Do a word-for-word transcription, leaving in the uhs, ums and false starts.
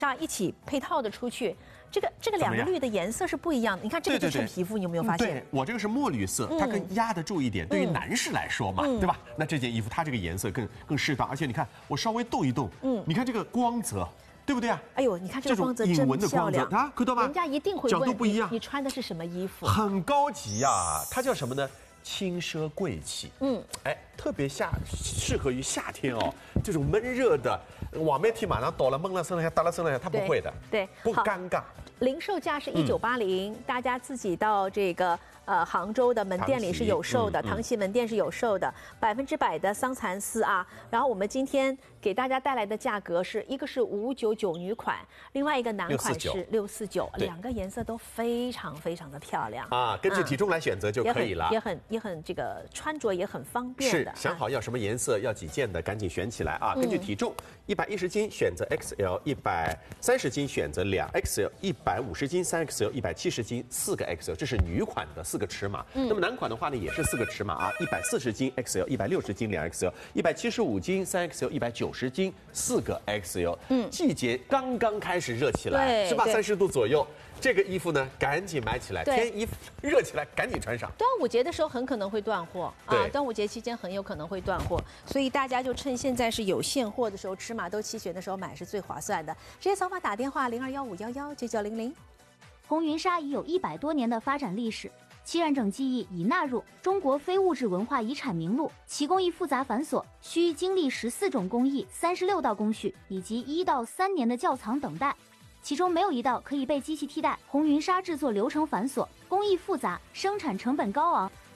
纱一起配套的出去，这个这个两个绿的颜色是不一样的。你看这个就衬皮肤，你有没有发现？ 对我这个是墨绿色，它更压得住一点。对于男士来说嘛，对吧？那这件衣服它这个颜色更更适当，而且你看我稍微动一动，嗯，你看这个光泽。 对不对啊？ 哎呦，你看这个光泽真漂亮啊，看到吗？ 人家一定会角度不一样， 你穿的是什么衣服？ 很高级呀、啊，它叫什么呢？轻奢贵气。嗯，哎，特别夏适合于夏天哦，这种闷热的，往媒体马上倒了，闷了身了下，打了身了下，它不会的， 对， 不尴尬。 零售价是一九八零，大家自己到这个。 呃，杭州的门店里是有售的，唐琦门店是有售的，百分之百的桑蚕丝啊。然后我们今天给大家带来的价格是一个是五九九女款，另外一个男款是六四九，两个颜色都非常非常的漂亮啊。根据体重来选择就可以了， 也很也很这个穿着也很方便的。 是想好要什么颜色，要几件的，赶紧选起来啊。根据体重，一百一十斤选择 X L， 一百三十斤选择两 X L， 一百五十斤三 X L， 一百七十斤四个 X L， 这是女款的。 四个尺码，嗯、那么男款的话呢，也是四个尺码啊，一百四十斤 X L， 一百六十斤两 X L， 一百七十五斤三 X L， 一百九十斤四个 X L。嗯，季节刚刚开始热起来，是吧？三十度左右，这个衣服呢，赶紧买起来，天一热起来，赶紧穿上。 端午节的时候很可能会断货啊，端午节期间很有可能会断货，所以大家就趁现在是有现货的时候，尺码都齐全的时候买是最划算的。直接扫码打电话零二幺五幺幺九九零零。 红云纱已有一百多年的发展历史。 其染整技艺已纳入中国非物质文化遗产名录，其工艺复杂繁琐，需经历十四种工艺、三十六道工序以及一到三年的窖藏等待，其中没有一道可以被机器替代。红云纱制作流程繁琐，工艺复杂，生产成本高昂，